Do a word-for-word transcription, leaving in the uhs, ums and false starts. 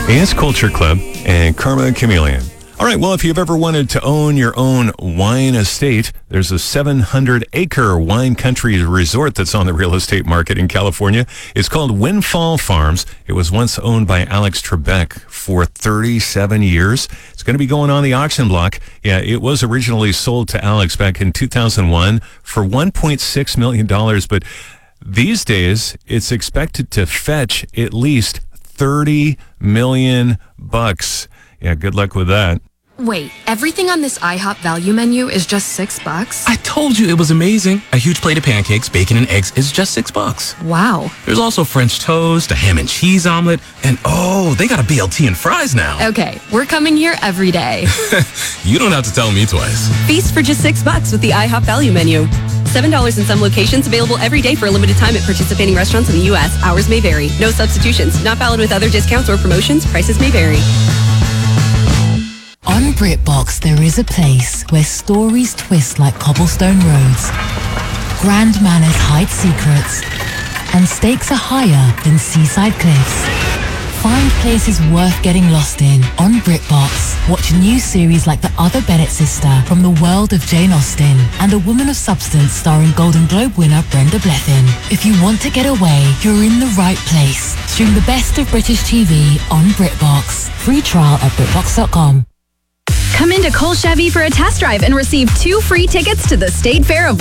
It's Culture Club and Karma Chameleon. All right, well, if you've ever wanted to own your own wine estate, there's a seven hundred acre wine country resort that's on the real estate market in California. It's called Windfall Farms. It was once owned by Alex Trebek for thirty-seven years. It's going to be going on the auction block. Yeah, it was originally sold to Alex back in two thousand one for one point six million dollars, but these days it's expected to fetch at least thirty million bucks. Yeah, good luck with that. Wait, everything on this IHOP value menu is just six bucks? I told you it was amazing. A huge plate of pancakes, bacon, and eggs is just six bucks. Wow. There's also French toast, a ham and cheese omelet, and oh, they got a B L T and fries now. Okay, we're coming here every day. You don't have to tell me twice. Feast for just six bucks with the IHOP value menu. seven dollars in some locations, available every day for a limited time at participating restaurants in the U S. Hours may vary. No substitutions. Not valid with other discounts or promotions. Prices may vary. On BritBox, there is a place where stories twist like cobblestone roads, grand manners hide secrets, and stakes are higher than seaside cliffs. Find places worth getting lost in on BritBox. Watch new series like The Other Bennett Sister from the world of Jane Austen and A Woman of Substance starring Golden Globe winner Brenda Blethyn. If you want to get away, you're in the right place. Stream the best of British T V on BritBox. Free trial at BritBox dot com. Come into Cole Chevy for a test drive and receive two free tickets to the State Fair of